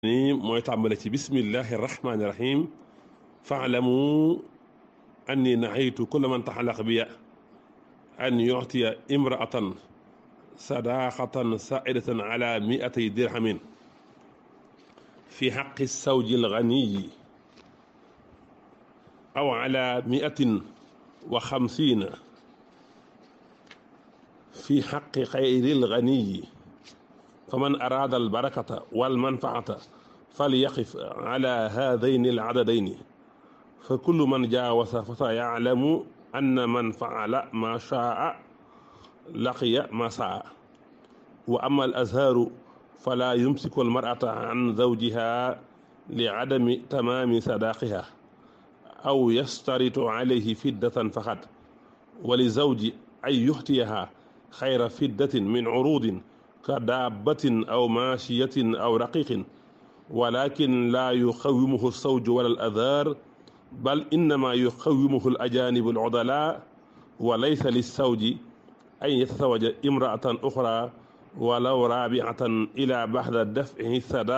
ni mooy tàmbale ci bismillahi rahmaani rahim faalamu anni nahaytu kulla man taxalaqa biya an yuctiya imraatan sadaqatan saidatan ala miatay dirhamin fi xaqi sawji alganiyi aw ala miatin wa xamsiina fi xaqi xayri alganiyi faman araada albarakata walmanfaata falyaqif ala haadayni aladadayni fa kullu man jaawasa fa sa yaclamu anna man faala ma shaa laqiya ma saa wa ama al azhaaru fala yumsiku almar'ata an zawjiha li adami tamaami sadaaqiha aw yastaritu alayhi fiddatan faqat wa li zawji an yuxtiyaha xayra fiddatin min curudin ka daabbatin aw maashiyatin aw raqiqin walakin laa yuqawimuhu alsawju wala al azhaar bal innama yuqawimuhu al ajaanibu al udalaa wa laysa lissawji an yatazawaja imraatan uxraa walaw raabiatan ila ba'da daf'ihi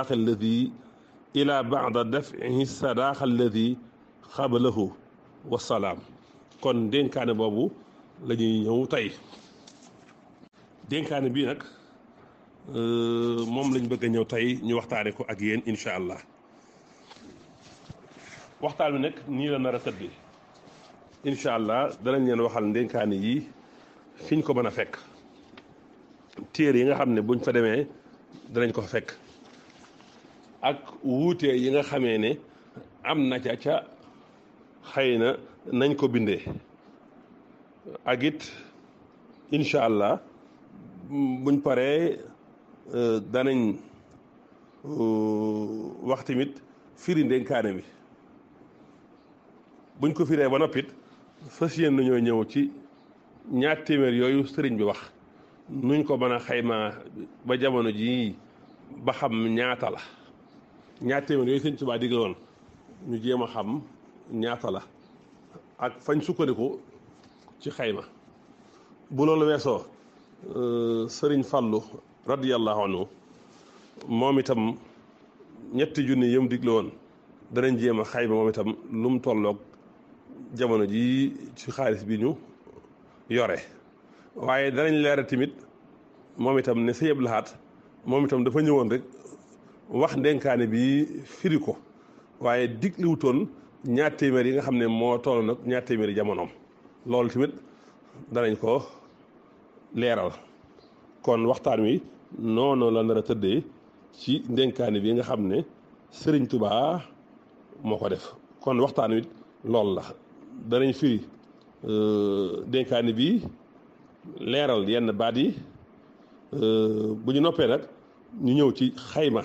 sadaaqa alladi qablahu wasalaam. kon dénkaane boobu la ñuy ñëw tey dénkaane bii nag moom lañ bëgg a ñëw tey ñu waxtaane ko ak yéen incha allah waxtaan bi nag nii la nar a tëddi incha allah danañ leen waxal ndénkaane yi fiñ ko mën a fekk téere yi nga xam ne buñ fa demee danañ ko fekk ak wuute yi nga xamee ne am na ca xëy na nañ ko bindee ak it incha allah buñ paree danañ wax tamit firi ndénkaane bi buñ ko firee ba noppit fas yéen nañoo ñëw ci ñaar téeméer yooyu sëriñ bi wax nuñ ko mën a xaymaa ba jamono jii ba xam ñaata la ñaar téeméer yooyu sëriñ Tuubaa digle woon ñu jéem a xam ñaata la ak fañ sukkandiku ci xayma bu loolu weesoo sëriñ Fallu radiyallahu anhu moom itam ñetti junni yëm digle woon danañ jéem a xayma moom itam lu mu tolloog jamono ji ci xaalis bi ñu yore waaye danañ leeral tamit moom itam ne Sëñ Abdul Ahad moom itam dafa ñëwoon rek wax ndénkaane bi firi ko waaye digliwutoon ñaar téeméer yi nga xam ne moo toll nag ñaar téeméeri jamonoom loolu tamit danañ ko leeral kon waxtaan wi noonu la nar a tëddee ci ndénkaane bi nga xam ne Sëriñ Tubaa moo ko def kon waxtaan wi loolu la danañ firi dénkaane bi leeral yenn baat yi bu ñu noppee nag ñu ñëw ci xayma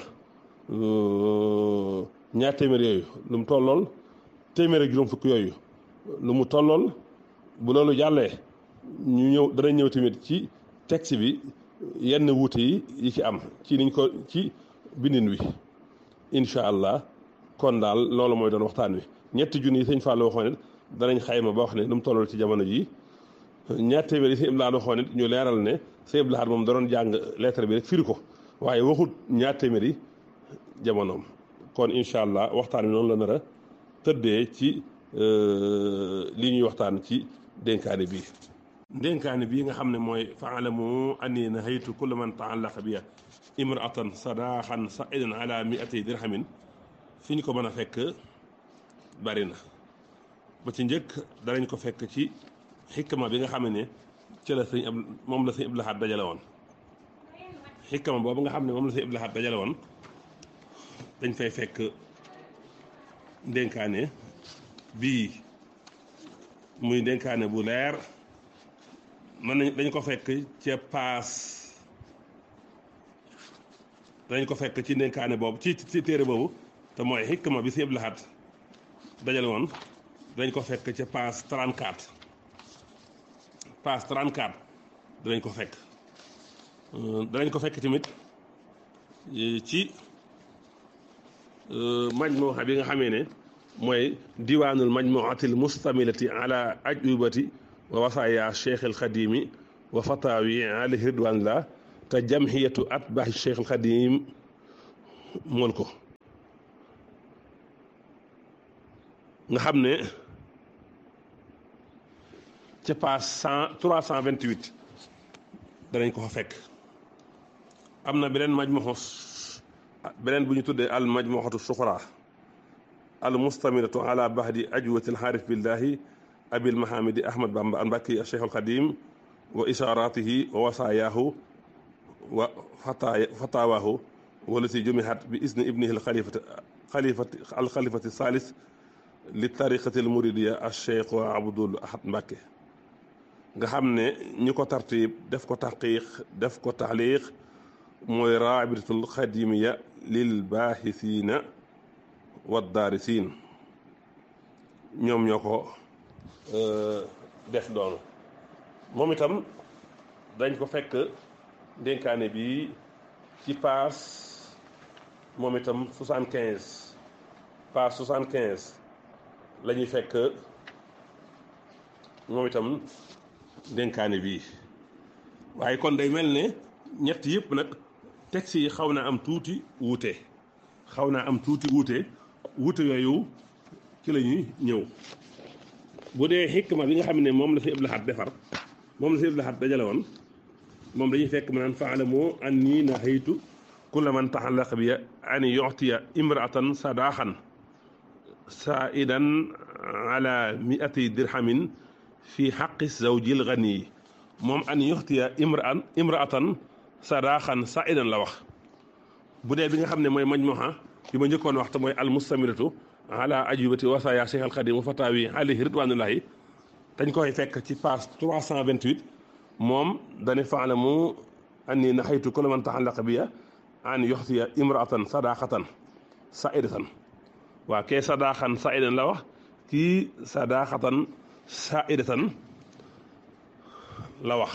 ñaar téeméer yooyu lu mu tollool téeméer ak juróom fukk yooyu lu mu tollool bu loolu jàllee ñu ñëw danañ ñëw tamit ci texte bi yenn wuute yi ci am ci niñ ko ci bindin wi incha allah kon daal loolu mooy doon waxtaan wi ñetti junni yi sëñ Fall waxoon it danañ xayma ba wax ne lu mu tollool ci jamono ji ñaar téeméer yi sëñ Abdul Ahad waxoon it ñu leeral ne sëñ Abdul Ahad moom da doon jàng lettre bi rek firi ko waaye waxut ñaar téeméer yi jamonoom kon incha allah waxtaan wi noonu la nar a tëddee ci li ñuy waxtaan ci dénkaane bi dénkaane bii nga xam ne mooy faalamu anni nahaytu kulla man taallaqa biya imraatan sadaqan saidan ala miatay dirhamin fi ñu ko mën a fekk bari na ba ci njëkk danañ ko fekk ci xikma bi nga xam ne ci la moom la sëñ Abdul Ahad dajale woon xikma boobu nga xam ne moom la sëñ Abdul Ahad dajale woon dañ fay fekk ndénkaane bii muy ndénkaane bu leer mën nañ dañ ko fekk ca paas dañ ko fekk ci ndénkaane boobu ci téere boobu te mooy xikma bi sëñ Abdul Ahad dajale woon dañ ko fekk ca paas 34 paas 34 danañ ko fekk danañ ko fekk tamit ci majmuha bi nga xamee ne mooy diwaanul majmuatil mustamilati ala ajubati wa wasaaya cheikh al xadimi wa fatawi alayhi ridwanillah te jamhiyatu atbaahi cheikh al xadim mool ko nga xam ne ca page 328 danañ ko fa fekk. am na beneen beneen bu ñu tuddee al majmuhatu suxra al mustamiratu ala bahdi ajwati alxaarif billahi abil mahamidi ahmad bamba al mbakki cheikh al xadim wa isharatihi wa wasayaahu wa fatawaahu walati jumihat bi isni ibnihi al xalifati salis li tariqati al muridiya al cheikh abdul ahad mbàkke nga xam ne ñi ko tartib def ko taqiq def ko taxliq mooy raabitatul xadimiya lil baaxisiina wa daarisiin ñoom ñoo ko def doonu moom itam dañ ko fekk dénkaane bi ci paas moom itam 75 paas 75 la ñuy fekk moom itam dénkaane bi waaye kon day mel ne ñett yëpp nag texte yi xaw naa am tuuti wuute wuute yooyu ci la ñuy ñëw bu dee xikma bi nga xam ne moom la si Abdul Ahad defar moom la si Abdul Ahad dajale woon moom dañuy fekk mu naan faalamu anni nahaytu kulla man taxallaqa bi an yu'tiya imra'atan sadaqan saa'idan ala mi'ati dirhamin fi haqqi zawjil ghani moom an yu'tiya imra'atan sadaqan saa'idan la wax. bu dee bi nga xam ne mooy majmuha bi ma njëkkoon wax te mooy al mustamiratu ala ajubati wasaaya Cheikh al Xadim wa fataawi alayhi ridwanullahi dañ koy fekk ci page 328 moom dane faalamu anni nahaytu kulla man taxallaqa biya an yuxtiya imraatan sadaqatan saidatan waa kee sadaqan saidan la wax kii sadaqatan saidatan la wax.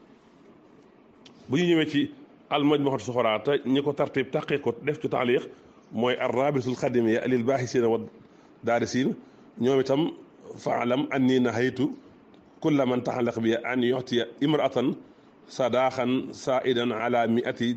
bu ñu ñëwee ci al majmuhatu suxra te ñi ko tartib taqee ko def ci taaliq mooy ar rabitul xadimiya lil baaxisiina wa daarisiin ñoom itam faalam anni nahaytu kulla man taxallaq bi an yuxtiya imraatan sadaqan saidan ala mi'ati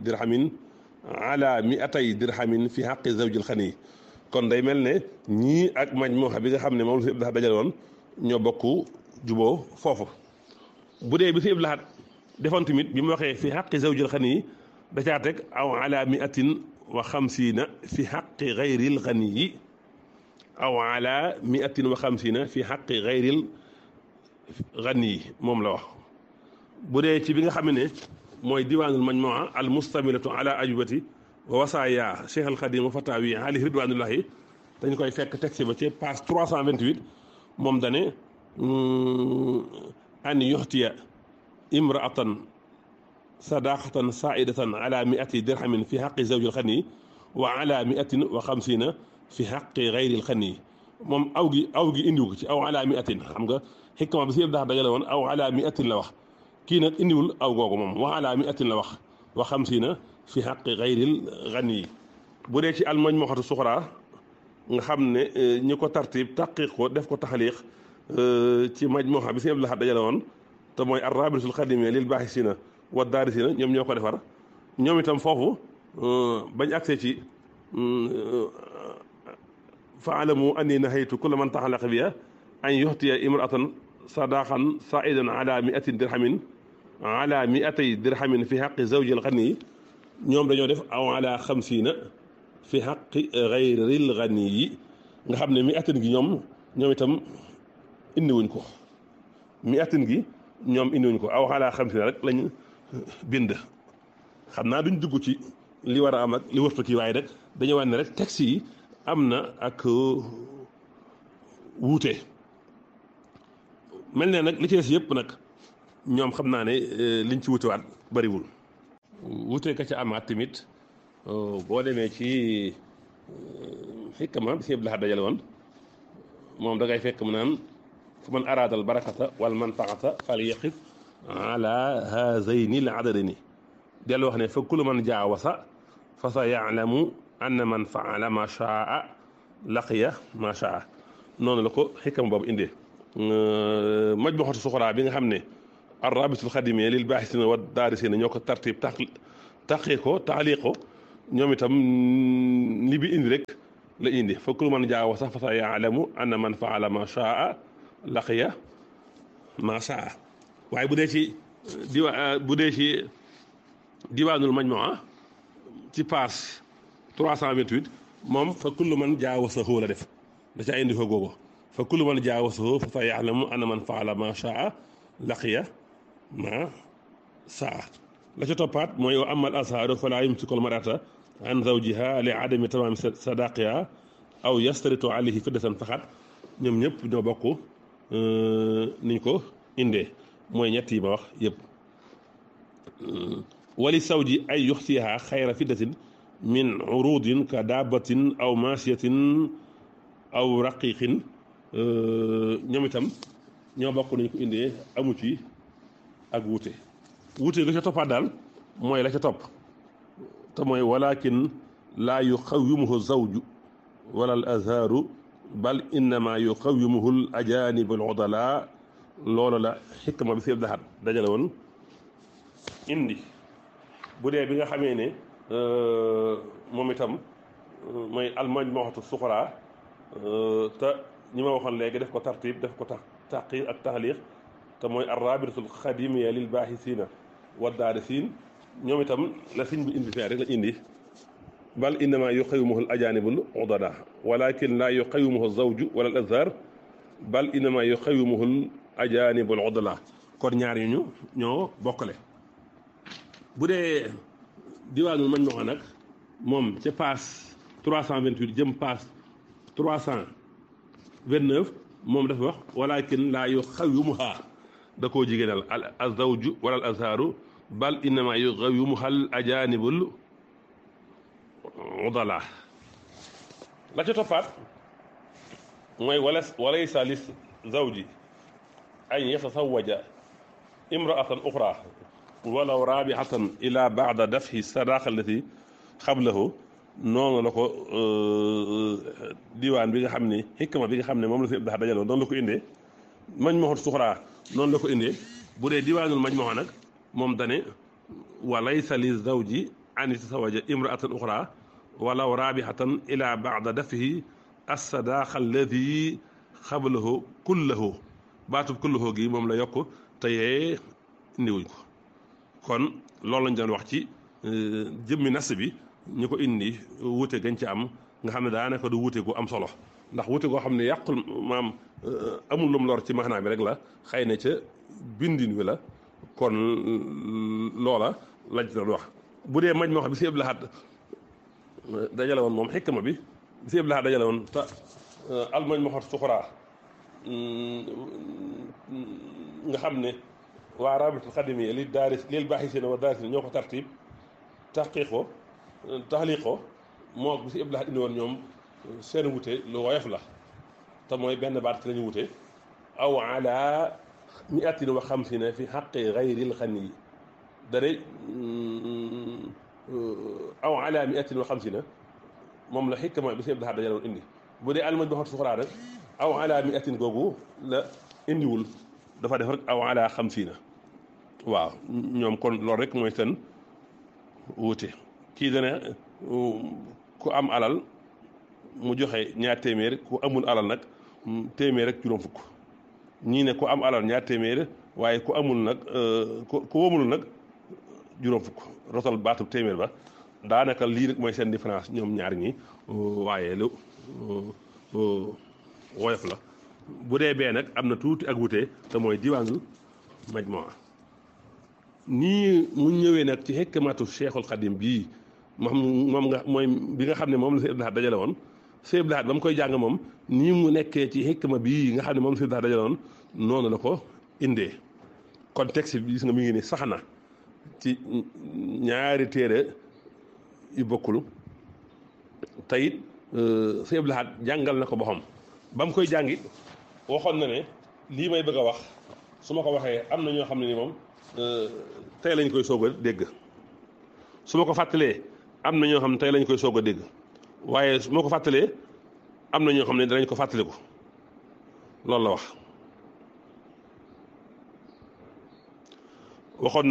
dirhamin fi xaqi zawjil xani kon day mel ne ñii ak majmuha bi nga xam ne moom la si Abdul Ahad dajale woon ñoo bokk juboo foofu. bu dee bi si Abdul Ahad defoon tamit bi mu waxee fi xaqi zawjil xani da caa teg aw ala mi'atin wa xamsiina fi xaqi gayril xani aw ala mi'atin wa xamsiina fi xaqi gayril xani moom la wax. bu dee ci bi nga xam ne mooy diwaanul majmuha al mustamilatu ala ajubati wa wasaaya Cheikh al Xadim wa fataawi alayhi ridwanullahi dañ koy fekk texte ba ci page 328 moom dane an yuxtiya imraatan sadaqatan saidatan ala mi'ati dirhamin fi xaqi zawjil xani wa ala mi'atin wa xamsiina fi xaqi gayril xani moom aw gi indiwu ko ci aw ala mi'atin xam nga xikma bi si yëpp dax dajale woon aw ala mi'atin la wax kii nag indiwul aw googu moom wa ala mi'atin la wax wa xamsiina fi xaqi gayril xani bu dee ci al majmuhatu suxra nga xam ne ñi ko tartib taqiq ko def ko taxaliq ci majmuha bi si yëpp dax dajale woon te mooy ar rabitul xadimiya lil baaxisiina wa daarisiina ñoom ñoo ko defar ñoom itam foofu bañ agsee ci faalamu anni nahaytu kulla man taxallaqa biya an yuxtiya imraatan sadaqan saidan ala mi'atin dirhamin ala mi'atay dirhamin fi xaqi zawjil xani ñoom dañoo def aw ala xamsiina fi xaqi gayril xani yi nga xam ne mi'atin gi ñoom itam indiwuñ ko mi'atin gi ñoom indiwuñ ko aw ala xamsiina rek lañ bind. xam naa duñ dugg ci li war a am ak li wërtu kii waaye rek dañu wane ne rek texte yi am na ak wuute mel ne nag li ci des yëpp nag ñoom xam naa ne liñ ci wutewaat bariwul wuute ka ca amaat tamit boo demee ci xikma bi si Abdul Ahad dajale woon moom da ngay fekk mu naan fu man araadal barakata wal manfaata fal yaqif ala hazayni l adadini dellu wax ne fa kullu man jaawasa fa sa yaalamu anna man faala ma shaa laqiya ma shaa noonu la ko xikam boobu indee majmuhatu suxra bi nga xam ne ar rabitul xadimiya lil baaxisiina wa daarisiina ñoo ko tartib taqee ko taaliq ko ñoom itam li bi indi rek la indi fa kullu man jaawasa fa sa yaalamu anna man faala ma shaa laqiya ma saa waaye bu dee ci diwaanul majmuwa ci page 328 moom fa kullu man jaawasahu la def da caa indi ko googu fa kullu man jaawasahu fa sa yaalamu anna man faala ma shaa laqiya ma saa la ca toppaat mooy wa amal azhaaru fala yumsikul mar'ata an zawjiha li adami tamaami sadaqiha aw yastaritu alayhi fiddatan faqat ñoom ñëpp ñoo bokk niñ ko indee mooy ñett yi ma wax yëpp wali sawji ay yuxtiha xayra fiddatin min urudin ka daabatin aw maasiyatin aw raqiqin ñoom itam ñoo bokk nañ ko indee amu ci ak wuute ga ca toppaat daal mooy la ca topp te mooy walakin laa yuqawimuhu zawju wala al azharu bal innama yuqawimuhu al ajanib al udala loolu la xikma bi si daxat dajale woon indi bu dee bi nga xamee ne moom itam mooy almajmuatu suxra te ñi ma waxoon léegi def ko tartib def ko taqiq ak taxliq te mooy arrabitatul xadimiya lil baaxisina wa daarisiin ñoom itam la siñ bi indi fee rek la indi bal innama yuqawimuhu al ajanibul udada walakin la yuqawimuhu zawju wala al azhar bal innama yuqawimuhu al ajanibul udala kon ñaar ñu ñoo bokkale bu dee diwaanul majmuwa nag moom ca page 328 jëm page 329 moom dafa wax walakin la yuqawimuha da koo jigéenal al azawju wala al azharu bal innama yuqawimuha al ajanibul udala la ca toppaat mooy walaysa li zawji an yatasawaja imraatan uxra walaw raabihatan ila baada dafhi sadaqa allati xablahu noonu la ko diwaan bi nga xam ne xikma bi nga xam ne moom la si daxa dajaloo noonu la ko indee majmuhatu suxraa noonu la ko indee bu dee diwaanul majmuha nag moom dane wa laysa li zawji an yatasawaja imraatan uxra walaw raabihatan ila baada dafhi assadaqa alladi xablahu kullahu baatub kullahu gi moom la yokk teyee indiwuñ ko kon loolu lañ doon wax ci jëmmi nas bi ñu ko indi wute gañ ci am nga xam ne daanaka du wute gu am solo ndax wute goo xam ne yàqul maam amul lum lor ci maanaa bi rek la xëy na ca bindin wi la kon loola lañ ci doon wax bu dee maj moo xam bi si Abdul Ahad dajale woon moom xikma bi si Abdul Ahad dajale woon te almañ ma xot suxuraa nga xam ne waa rabitul xadimiya li daaris lil baaxisina wa daarisina ñoo ko tartib taxqiq ko taxliq ko moo bi si Abdul Ahad indi woon ñoom seen wute lu woyof la te mooy benn baat ci la ñu wute aw ala miatin wa xamsina fi xaqi gayril xani yi dare aw ala miatin wa xamsina moom la xikma bi si Abdul Ahad dajale woon indi bu dee almaj ba xot suxuraa nag aw ala miatin googu la indiwul dafa def rek aw ala xamsina waaw ñoom kon loolu rek mooy seen wuute kii dana ku am alal mu joxe ñaar téeméer ku amul alal nag téeméer rek juróom fukk ñii ne ku am alal ñaar téeméer waaye ku amul nag ku wamul nag juróom fukk rotal baatub téeméer ba daanaka lii rek mooy seen différence ñoom ñaar ñi waaye lu woyof la bu dee bee nag am na tuuti ak wute te mooy diwaanul majmuwa nii mu ñëwee nag ci xikmatu Cheikhul Xadim bii moom nga mooy bi nga xam ne moom la Sëñ Abdul Ahad dajale woon Sëñ Abdul Ahad ba mu koy jàng moom nii mu nekkee ci xikma bii nga xam ne moom la Sëñ Abdul Ahad dajale woon noonu la ko indee kon texte bi gis nga mi ngi ni sax na ci ñaari téere yu bokkul te it Sëñ Abdul Ahad jàngal na ko boppam ba mu koy jàngi waxoon na ne lii may bëgg a wax su ma ko waxee am na ñoo xam ne ni moom tey lañ koy soog a dégg su ma ko fàttalee am na ñoo xam ne tey lañ koy soog a dégg waaye su ma ko fàttalee am na ñoo xam ne danañ ko fàttaliku loolu la wax waxoon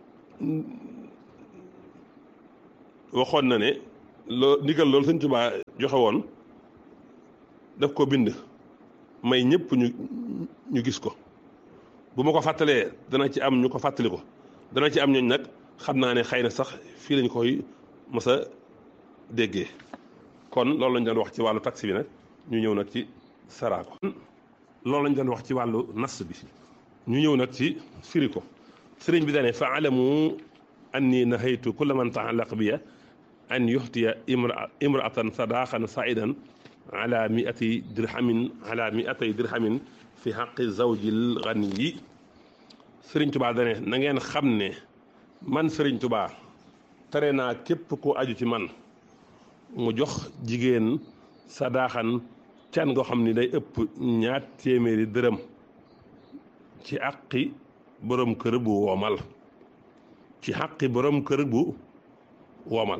na ne loo ndigal loolu Sëñ Tuubaa joxe woon daf ko bind may ñëpp ñu gis ko bu ma ko fàttalee dana ci am ñu ko fàttali ko dana ci am ñooñ nag xam naa ne xëy na sax fii lañ koy mës a déggee kon loolu lañ doon wax ci wàllu taxi bi nag ñu ñëw nag ci saraako loolu lañ doon wax ci wàllu nas bi ñu ñëw nag ci firi ko sëriñ bi dane fa alamu anni nahaytu kulla man taallaq biya an yuxtiya imraatan sadaqan saidan ala miati dirhamin fi xaqi zawjil ganiyi sëriñ tubaa dane na ngeen xam ne man sëriñ tubaa tere naa képp ku aju ci man mu jox jigéen sadaaxan can ngoo xam ni day ëpp 200 dërëm ci àqi borom kër bu woomal ci àqi borom kër bu woomal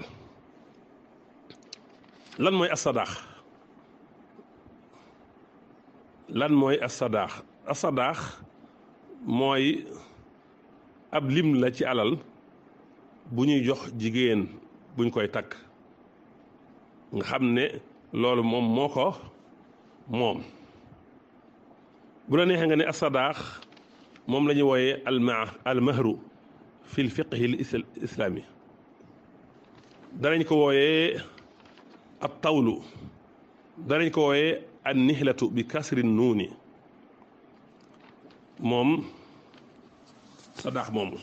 lan mooy asadaax lan mooy asadaax mooy ab lim la ci alal bu ñuy jox jigéen buñ koy takk nga xam ne loolu moom moo ko moom bu la neexee nga ne asadaax moom la ñuy wooyee almahru fi l fiqhi l islaami danañ ko wooyee ab tawlu danañ ko wooyee an nihlatu bi kasri nuuni moom sadaax moomu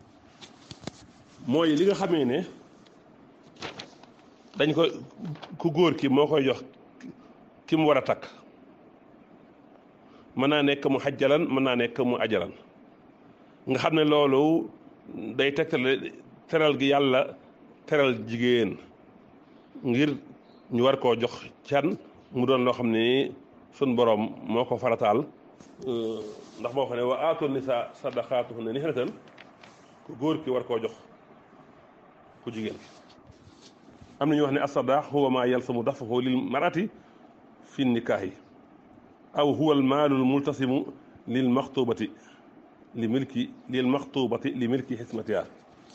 mooy li nga xamee ne dañ ko ku góor ki moo koy jox ki mu war a takk mën naa nekk mu xajjalan mën naa nekk mu ajalan nga xam ne loolu day tegtale teral gi yàlla teral jigéen ngir ñu war koo jox can mu doon loo xam ne sun borom moo ko farataal ndax moo xam ne wa aatu nisaa sadaqaatuhunna nihlatan ku góor ki war koo jox ku jigéen ki am na ñu wax ne as-sadaax huwa maa yalzamu dafahu lil marati fi nikaahi aw huwa al maalu al multasimu lil maxtuubati li milki xismatiha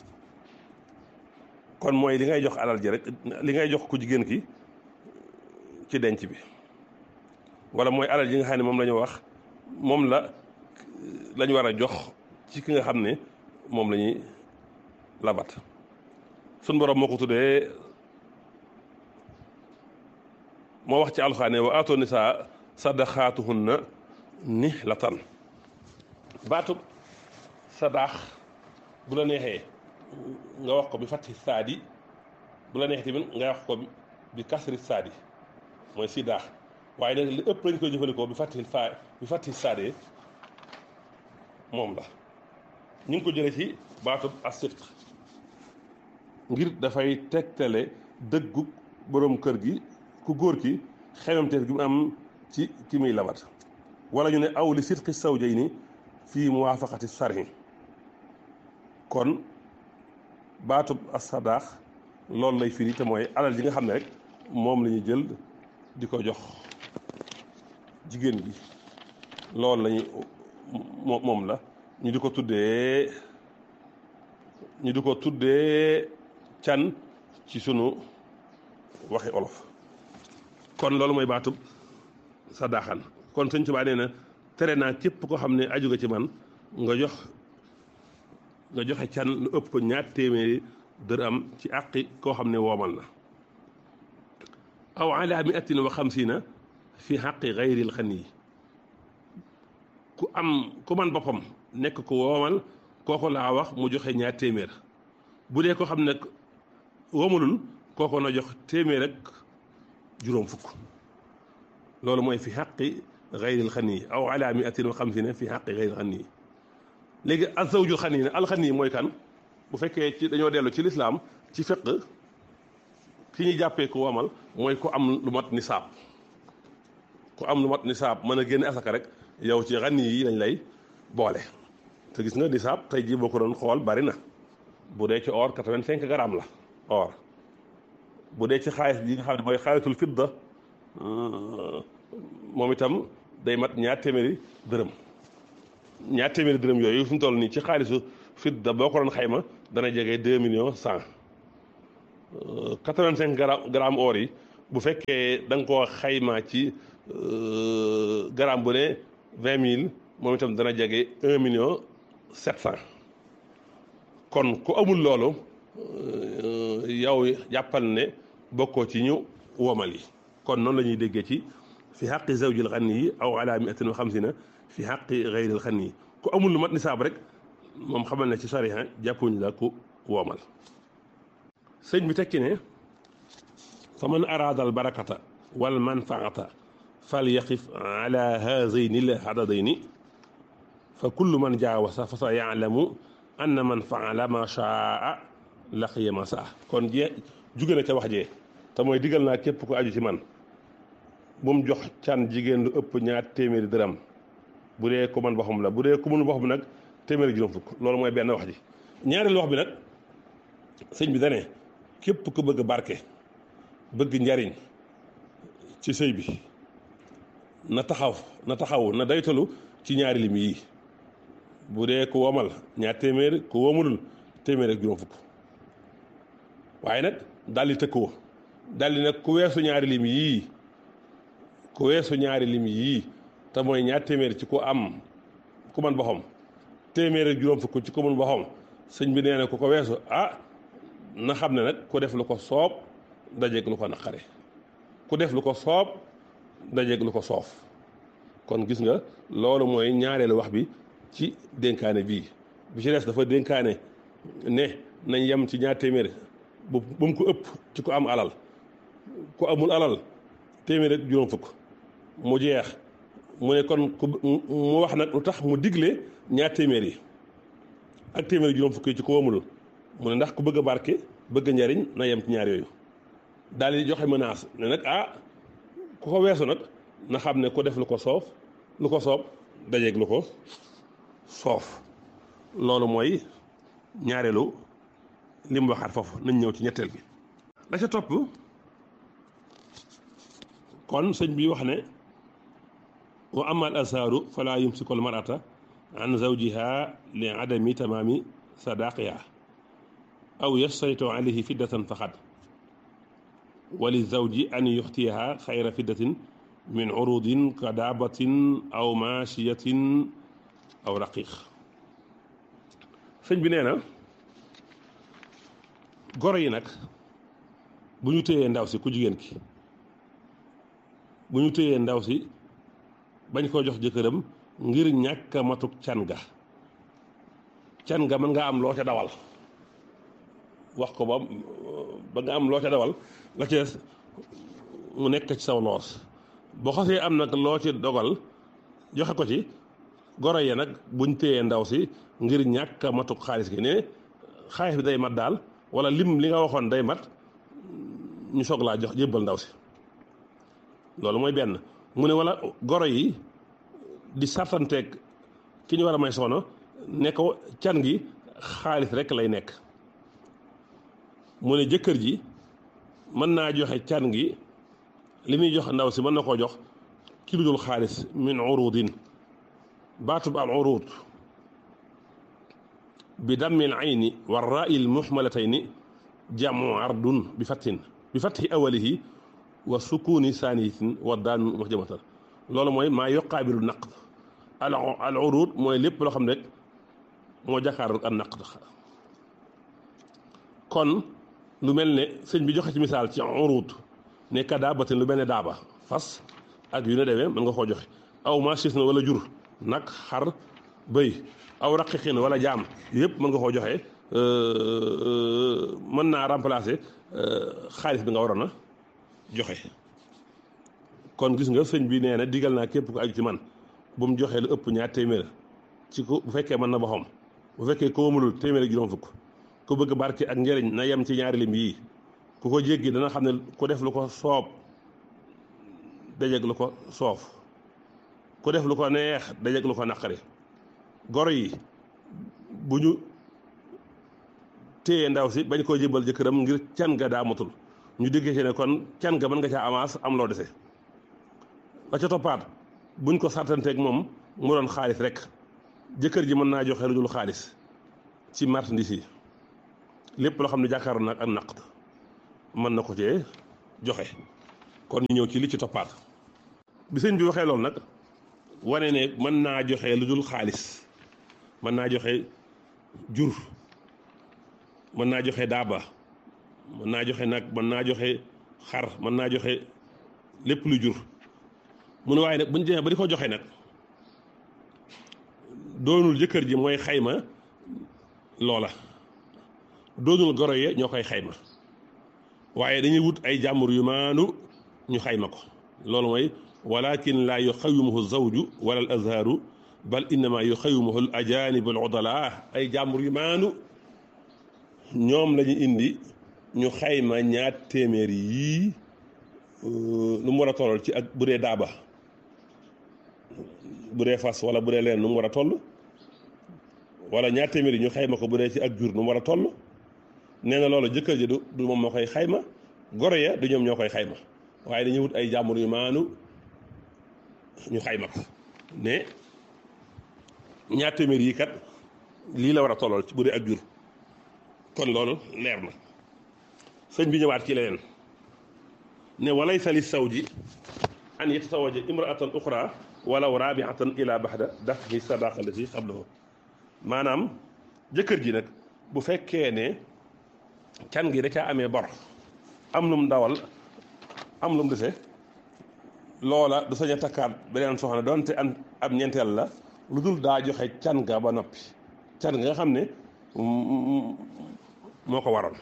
kon mooy li ngay jox alal ji rek li ngay jox ku jigéen ki ci denc bi wala mooy alal ji nga xam ne moom la ñu wax moom lañ war a jox ci ki nga xam ne moom la ñuy labat sun borom moo ko tuddee moo wax ci alxuraan wa aatoo nisaa sadaqaatuhunna nihlatan baatub sadaax bu la neexee nga wax ko bi fatti saadi bu la neexee tamit nga wax ko bi kasri saadi mooy sidaax waaye nag li ëpp lañ koy jëfandikoo bi fatti saadee moom la ñu ngi ko jëlee ci baatub as-sidq ngir dafay tegtale dëggu borom kër gi ku góor ki xemamteef gi mu am ci ki muy labat wala ñu ne aw li sidqi zawjayni fii muwaafaqati sarhi kon baatub as-sadaax loolu lay firi te mooy alal ji nga xam ne rek moom la ñuy jël di ko jox jigéen gi loolu lañuy moom la ñu di ko tuddee can ci sunu waxi olof kon loolu mooy baatub sadaaxan kon Sëñ Tuubaa nee na tere naa képp koo xam ne aju nga ci man nga joxe can lu ëpp 200 dërëm ci àqi koo xam ne woomal na aw ala 150 fi xaqi gayril xani ku man boppam nekk ku woomal kooku laa wax mu joxe 200 bu dee ko xam ne woomalul kooku na jox 150 loolu mooy fi xaqi gayril xani aw ala 150 fi xaqi gayril xani léegi azawjul xani ne alxani mooy kan bu fekkee ci dañoo dellu ci lislaam ci fiq ki ñuy jàppee ku woomal mooy ku am lu mat nisaab mën a génne asaka rek yow ci xani yi lañ lay boole te gis nga nisaab tey jii boo ko doon xool bari na bu dee ci or 85 grammes la or bu dee ci xaalis bi nga xam ne mooy xaalisul fidda moom itam day mat 200 dërëm 200 dërëm yooyu fi mu toll nii ci xaalisu fidda boo ko doon xayma dana jege 2 millions 100 85 grammes or yi bu fekkee da nga koo xaymaa ci gramme bu ne 20 000 moom itam dana jege 1,7 million. kon ku amul loolu yow jàppal ne bokkoo ci ñu womal yi. kon noonu la ñuy déggee ci fi xaqi zawjil xanni yi aw ala 150 fi xaqi gayril xanni yi ku amul lu mat nisaab rek moom xamal ne ci sariya jàppuñu la ku womal. sëñ bi tekki ne fa man araada al barakata wal manfaata fal yaqif ala haazayni l adadayni fa kullu man jaawasa fa sa yaalamu anna man faala ma shaa laqiya ma saa. kon jóge na ca wax jee te mooy digal naa képp ku aju ci man bu mu jox can jigéen lu ëpp 2 téeméeri dërëm bu dee ku man boppam la bu dee ku mënu boppam nag téeméeri juróom fukk. loolu mooy benn wax ji. ñaareelu wax bi nag sëñ bi dane képp ku bëgg barke bëgg njariñ ci sëy bi na taxaw na daytalu ci ñaari lim yi. bu dee ku womal 2 téeméer ku womalul téeméer ak juróom fukk. waaye nag daal di tëkkoo daal di nag ku weesu ñaari lim yii te mooy 2 téeméer ci ku am ku man boppam téeméer ak juróom fukk ci ku man boppam sëñ bi nee na ku ko weesu na xam ne nag ku def lu ko soob dajeeg lu ko naqare ku def lu ko soob dajeeg lu ko soof. kon gis nga loolu mooy ñaareelu wax bi ci dénkaane bii. bi ci des dafa dénkaane ne nañ yem ci 2 téeméer bu mu ko ëpp ci ku am alal ku amul alal téeméer ak juróom fukk mu jeex. mu ne kon mu wax nag lu tax mu digle 2 téeméer yi ak téeméer juróom fukk yi ci ko amul. mu ne ndax ku bëgg a barke bëgg njariñ na yem ci ñaar yooyu. daal di joxe menace ne nag ku ko weesu nag na xam ne ku def lu ko soob dajeeg lu ko soof. loolu mooy ñaareelu li mu waxaat foofu. nañ ñëw ci ñetteel bi. la ca topp kon sëñ bi wax ne wa amma al asaaru fala yumsiku al mar'ata an zawjiha li adami tamaami sadaqiha aw yastaritu alayhi fiddatan faqat wa li zawji an yuxtiyaha xayra fiddatin min urudin ka daabatin aw maashiyatin aw raqiq. sëñ bi nee na goro yi nag bu ñu téyee ndaw si ku jigéen ki bu ñu téyee ndaw si bañ koo jox jëkkëram ngir ñàkk a matuk can ga mën nga am loo ca dawal wax ko ba nga am loo ca dawal la ci des mu nekk ci saw loos boo xasee am nag loo ci dogal joxe ko ci goro yi nag buñ téyee ndaw si ngir ñàkk a matuk xaalis gi ne xaalis bi day mat daal wala lim li nga waxoon day mat ñu soog laa jox jébbal ndaw si. loolu mooy benn. mu ne wala goro yi di sartanteeg ki ñu war a may soxna ne ko can gi xaalis rek lay nekk. mu ne jëkkër ji mën naa joxe can gi li muy jox ndaw si mën na koo jox ki lu dul xaalis min urudin. baatub al urud bi dammil ayni wa raa'il muhmalatayni jamu ardun bi fathi awalihi wa sukuni saaniyatin wa daan muhjamatan. loolu mooy maa yuqaabilu naqd. al urud mooy lépp loo xam ne rek moo jàkkaarloog ak naqd. kon lu mel ne sëñ bi joxe ci misaal ci urud ne ka daabatin lu mel ne daaba fas ak yu ne demee mën nga koo joxe. aw maachis na wala jur nag xar bëy aw raqiqin wala jaam yëpp mën nga koo joxe mën naa remplacer xaalis bi nga waroon a joxe. kon gis nga sëñ bi nee na digal naa képp ku aju ci man bu mu joxee lu ëpp 2 téeméer ci ko bu fekkee mën na boppam bu fekkee ko mënul téeméer ak juróom fukk ku bëgg barke ak njëriñ na yem ci ñaari lim yii ku ko jéggi dana xam ne ku def lu ko soob dajeeg lu ko soof ku def lu ko neex dajeeg lu ko naqari. goro yi bu ñu téye ndaw si bañ koo jébal jëkkëram ngir can ga daa matul ñu déggee ci ne kon can ga mën nga caa avance am loo dese. la ca toppaat buñ ko sartanteeg moom mu doon xaalis rek jëkkër ji mën naa joxe lu dul xaalis ci marchandise yi lépp loo xam ne jàkkaaroon nag ak naqd mën na ko cee joxe. kon ñu ñëw ci li ci toppaat bi sëñ bi waxee loolu nag wane ne mën naa joxe lu dul xaalis mën naa joxe jur mën naa joxe daaba mën naa joxe nag mën naa joxe xar mën naa joxe lépp lu jur mu ne waaye nag buñ demee ba di ko joxe nag doonul jëkkër ji mooy xayma loola doonul goro ye ñoo koy xayma waaye dañuy wut ay jàmbur yu maanu ñu xayma ko loolu mooy walakin laa yuxawimuhu zawju wala al azharu bal innama yuxawimuhu al ajanib al udala ay jàmbur yu maanu ñoom la ñu indi ñu xayma ñaar téeméer yii lu mu war a tollal ci ak bu dee daaba bu dee fas wala bu dee leen nu mu war a toll wala ñaar téeméer yi ñu xayma ko bu dee ci ak jur nu mu war a toll nee na loolu jëkkër ji du moom moo koy xayma goro ya du ñoom ñoo koy xayma waaye dañuy wut ay jàmbur yu maanu ñu xayma ko ne ñaar téeméer yi kat lii la war a tollal ci bu dee ak jur kon loolu leer na sëñ bi ñëwaat ci leneen ne walaysa li sawji an yatasawaja imraatan uxra walaw rabiatan ila baxda daf'i sadaqa allati qablahu maanaam jëkkër ji nag bu fekkee ne can gi da caa amee bor am lum dawal am lum dese loola du sañ a takkaat beneen soxna doonte ab ñeenteel la lu dul daa joxe can ga ba noppi can nga xam ne moo ko waroon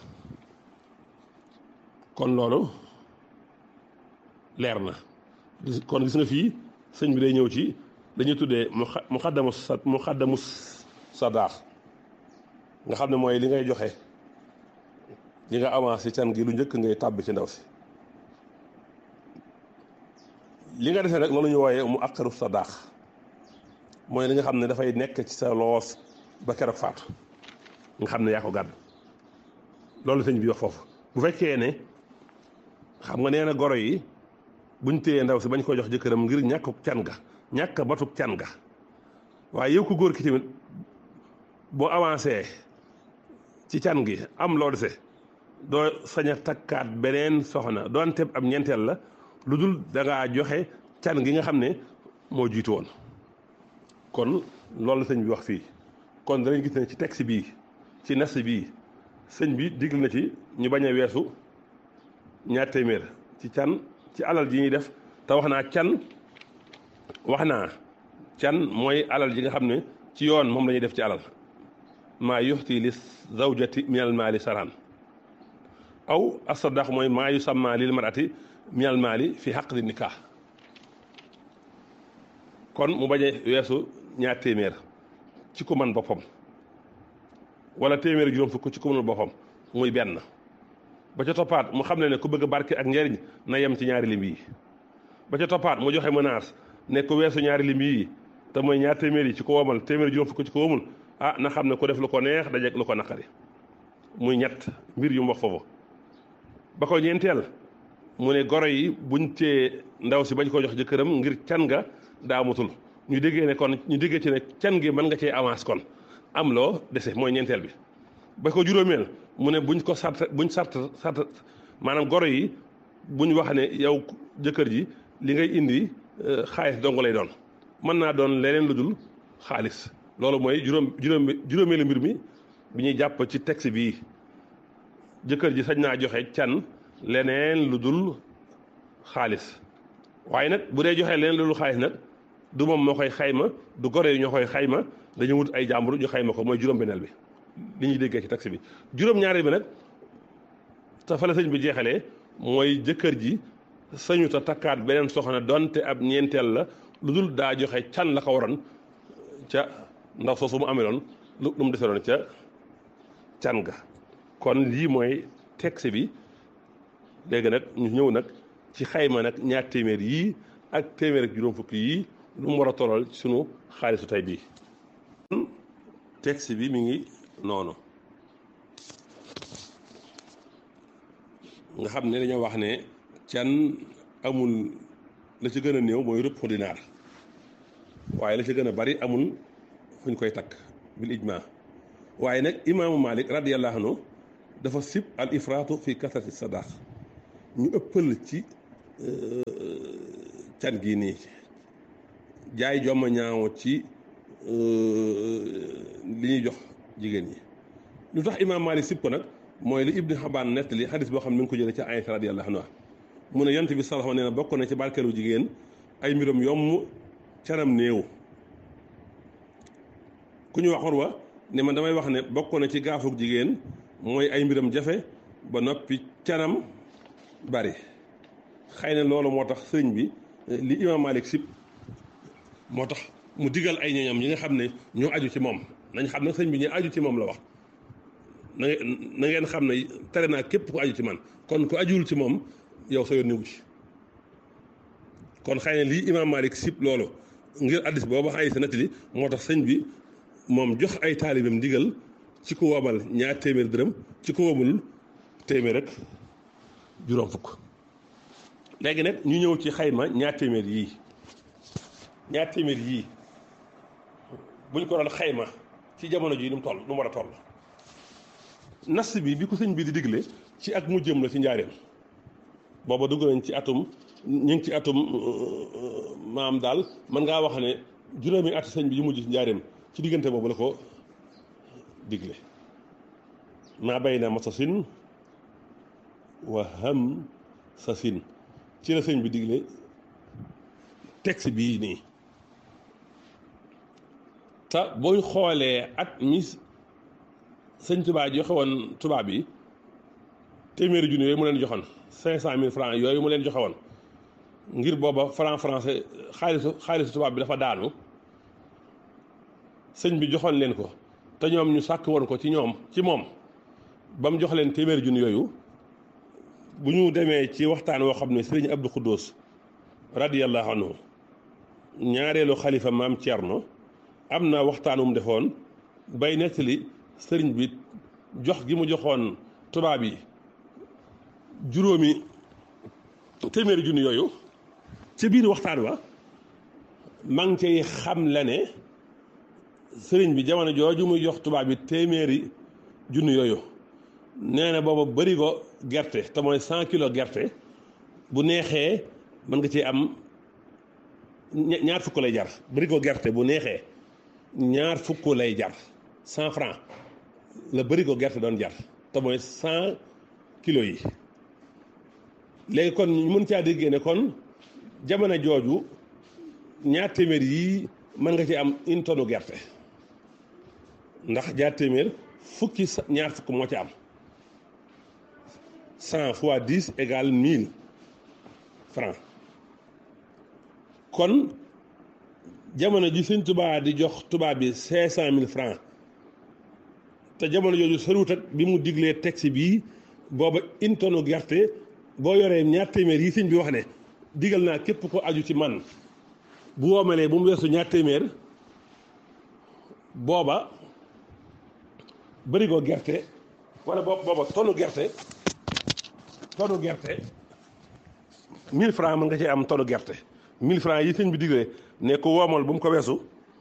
kon loolu leer na kon gis nga fii sëñ bi day ñëw ci dañuy tuddee muxaddamu sadaax nga xam ne mooy li ngay joxe li nga avancé can gi lu njëkk ngay tàbbi ci ndaw si li nga defee rek loolu ñu wooyee mu aqaru sadaax mooy li nga xam ne dafay nekk ci sa loos ba keroog faatu nga xam ne yaa ko gàdd loolu sëñ bi wax foofu bu fekkee ne xam nga nee na goro yi buñ téyee ndaw si bañ ko jox jëkkëram ngir ñàkkuk can ga ñàkk batuk can ga waaye yow ko góor ki tamit boo avancé ci can gi am loo dese doo sañ a takkaat beneen soxna doonte ab ñeenteel la lu dul dangaa joxe can gi nga xam ne moo jiitu woon kon loolu sëñ bi wax fii kon danañ gis ne ci texte bii ci nas bii sëñ bi digal na ci ñu bañ a weesu ñaar téeméer ci can ci alal ji ñuy def te wax naa can mooy alal ji nga xam ne ci yoon moom la ñuy def ci alal maa yuxti li zawjati minal maali saran aw asadaq mooy maa yusamma lil marati minal maali fi xaqdi nikah kon mu bañ a weesu ñaar téeméer ci ku man boppam wala téeméer juróom fukk ci ku mënul boppam muy benn ba ca toppaat mu xam ne ku bëgg barke ak njariñ na yem ci ñaari lim yi ba ca toppaat mu joxe menace ne ku weesu ñaari lim yi te mooy ñaar téeméer yi ci ko womal téeméer juróom fukk ci ko womul na xam ne ku def lu ko neex dajeeg lu ko naqari muy ñett mbir yu mu wax foofu ba ko ñeenteel mu ne goro yi buñ tee ndaw si bañ ko jox jëkkëram ngir can nga daa amatul ñu déggee ci ne can gi mën nga cee avance kon am loo dese mooy ñeenteel bi ba ko juróomeel mu ne buñ sart maanaam goro yi buñ wax ne yow jëkkër ji li ngay indi xaalis dong lay doon mën naa doon leneen lu dul xaalis loolu mooy juróomeelu mbir mi bi ñuy jàpp ci texte bii jëkkër ji sañ naa joxe can leneen lu dul xaalis waaye nag bu dee joxe leneen lu dul xaalis nag du moom moo koy xayma du goro yi ñoo koy xayma dañu wut ay jàmbur ñu xayma ko mooy juróom-benneel bi li ñuy déggee ci texte bi juróom-ñaareel bi nag te fa la sëñ bi jeexalee mooy jëkkër ji sañu ta takkaat beneen soxna donte ab ñeenteel la lu dul daa joxe can la ko waroon ca ndax soosu mu ameloon lu mu deseloon ca can ga kon lii mooy texte bi léegi nag ñu ñëw nag ci xayma nag ñaar téeméer yii ak téeméer ak juróom fukki yii lu mu war a tollal sunu xaalisu tey bii texte bi mi ngi noonu nga xam ne dañoo wax ne can amul la ci gën a néew mooy rëpp dinaar waaye la ci gën a bari amul fu ñu koy takk bil ijma waaye nag imaamu Malik radiyallahu anhu dafa sib al ifraatu fi kasrati sadaq ñu ëppal ci can gii nii jaay jomma ñaaw ci li ñuy jox jigéen ñi. lu tax imaam Maalik sib ko nag mooy li Ibnu Xabaan nettali xadis boo xam ne mi ngi ko jëlee ci Aysa radiyallaahu anha mu ne yonent bi sallallahu alayhi wa sallam nee na bokk na ci barkeelu jigéen ay mbiram yomb canam néew. ku ñu wax Urwa ne man damay wax ne bokk na ci gaafug jigéen mooy ay mbiram jafe ba noppi canam bari. xëy na loolu moo tax sëriñ bi li imaam Maalik sib moo tax mu digal ay ñoñam ñi nga xam ne ñoo aju ci moom nañ xam ne sëriñ bi ñu aju ci moom la wax na ngeen xam ne tere naa képp ku aju ci man kon ku ajuwul ci moom yow sa yoon newu ci. kon xëy na lii imaam Maalik sib loolu ngir addis boobu ay sa nettali moo tax sëñ bi moom jox ay taalibam digal ci ku womal ñaar téeméer dërëm ci ku womul téeméer rek juróom fukk. léegi nag ñu ñëw ci xayma ñaar téeméer yii buñ ko doon xayma ci jamono ji nu mu toll nu mu war a toll. nas bi ko sëñ bi di digle ci ak mu jëm la ci njaareem booba dugg nañ ci atum ñu ngi ci atum maam daal mën ngaa wax ne juróomi at sëñ bi yu mujj ci njaareem ci diggante boobu la ko digle maa bay na masasin wa ham sasin ci la sëñ bi digle texte bii nii te booy xoolee at mi sëñ Tuubaa joxe woon tubaab yi téeméeri junni yooyu mu leen joxoon 500 000 francs yooyu mu leen joxe woon ngir booba franc français xaalisu tubaab bi dafa daanu sëñ bi joxoon leen ko te ñoom ñu sàkk woon ko ci moom ba mu jox leen téeméeri junni yooyu bu ñu demee ci waxtaan woo xam ne sëriñ Abdou Khoudous radiyallahu anhu ñaareelu xalifa maam Thierno am na waxtaan wu mu defoon bay nettali sëriñ bi jox gi mu joxoon tubaab yi juróomi téeméeri junni yooyu ci biir waxtaan wa maa ngi cay xam la ne sëriñ bi jamono jooju muy jox tubaab yi téeméeri junni yooyu nee na booba bëri ko gerte te mooy 100 kilos gerte bu neexee mën nga ci am ñaar fukk lay jar bëri ko gerte bu neexee ñaar fukk lay jar 100 francs la bëri ko gerte doon jar te mooy 100 kilos yi. léegi kon ñu mën caa déggee ne kon jamono jooju ñaar téeméer yii mën nga ci am une tonne gerte ndax ñaar téeméer fukki ñaar fukk moo ci am 100 fois 10 égale 1000 francs kon jamono ji sëñ Tuubaa di jox tubaab bi 500 000 francs te jamono jooju soriwut ak bi mu diglee texte bii booba une tonne gerte boo yoree ñaar téeméer yi sëñ bi wax ne digal naa képp ko aju ci man bu woomalee bu mu weesu ñaar téeméer booba bëri ko gerte wala booba tonne gerte 1000 francs mën nga ci am tonne gerte 1000 francs yi sëñ bi diglee ne ko woomal bu mu ko weesu